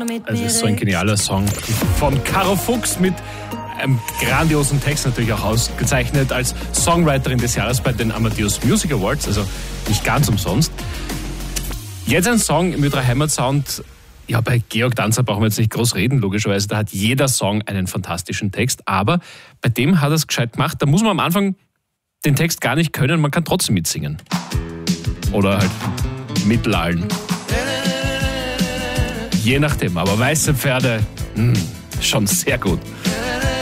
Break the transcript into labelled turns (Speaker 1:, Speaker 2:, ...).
Speaker 1: Es ist so ein genialer Song von Caro Fuchs mit einem grandiosen Text, natürlich auch ausgezeichnet als Songwriterin des Jahres bei den Amadeus Music Awards, also nicht ganz umsonst. Jetzt ein Song im Ö3 Heimatsound. Ja, bei Georg Danzer brauchen wir jetzt nicht groß reden, logischerweise, da hat jeder Song einen fantastischen Text, aber bei dem hat er es gescheit gemacht, da muss man am Anfang den Text gar nicht können, man kann trotzdem mitsingen. Oder halt mitlallen. Je nachdem, aber weiße Pferde, schon sehr gut.